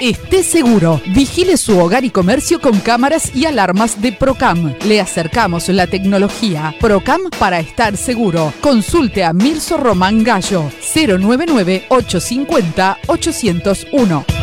esté seguro. Vigile su hogar y comercio con cámaras y alarmas de Procam. Le acercamos la tecnología. Procam para estar seguro. Consulte a Mirso Román Gallo, 099-850-801.